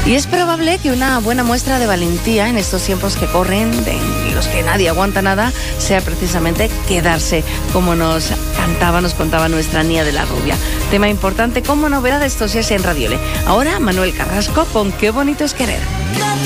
Y es probable que una buena muestra de valentía en estos tiempos que corren, en los que nadie aguanta nada, sea precisamente quedarse, como nos contaba nuestra Nia de la Rubia. Tema importante como novedad de estos días en Radiole. Ahora Manuel Carrasco con Qué bonito es querer.